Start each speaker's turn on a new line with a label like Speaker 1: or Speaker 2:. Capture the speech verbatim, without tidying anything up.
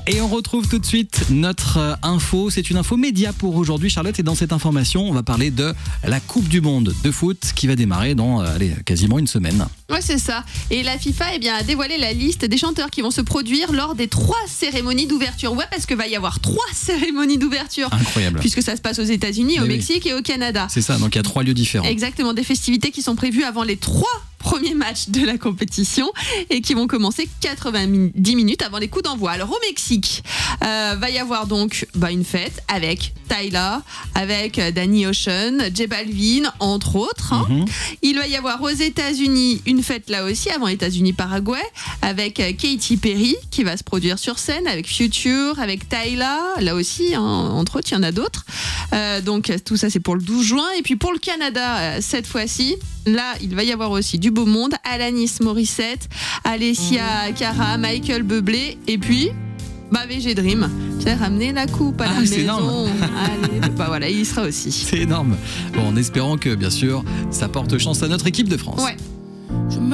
Speaker 1: Et on retrouve tout de suite notre euh, info. C'est une info média pour aujourd'hui, Charlotte. Et dans cette information, on va parler de la Coupe du Monde de foot qui va démarrer dans euh, allez, quasiment une semaine.
Speaker 2: Ouais, c'est ça. Et la FIFA eh bien, a dévoilé la liste des chanteurs qui vont se produire lors des trois cérémonies d'ouverture. Ouais, parce qu'il va y avoir trois cérémonies d'ouverture.
Speaker 1: Incroyable.
Speaker 2: Puisque ça se passe aux États-Unis, au
Speaker 1: Mais
Speaker 2: Mexique oui. et au Canada.
Speaker 1: C'est ça, donc il y a trois lieux différents.
Speaker 2: Exactement, des festivités qui sont prévues avant les trois premiers matchs de la compétition et qui vont commencer quatre-vingt-dix minutes avant les coups d'envoi. Alors au Mexique, euh, va y avoir donc bah, une fête avec Tyla, avec Danny Ocean, J Balvin, entre autres. Hein. Mm-hmm. Il va y avoir aux États-Unis une fête là aussi, avant États-Unis-Paraguay, avec Katy Perry qui va se produire sur scène, avec Future, avec Tyla, là aussi, hein, entre autres, il y en a d'autres. Euh, donc tout ça c'est pour le douze juin. Et puis pour le Canada, euh, cette fois-ci, là il va y avoir aussi du beau monde, Alanis Morissette, Alessia Cara, Michael Bublé et puis bah V G Dream qui a ramené la coupe à
Speaker 1: ah,
Speaker 2: la
Speaker 1: c'est
Speaker 2: maison.
Speaker 1: Énorme.
Speaker 2: Allez, bah voilà, il y sera aussi.
Speaker 1: C'est énorme. Bon, en espérant que bien sûr ça porte chance à notre équipe de France.
Speaker 2: Ouais.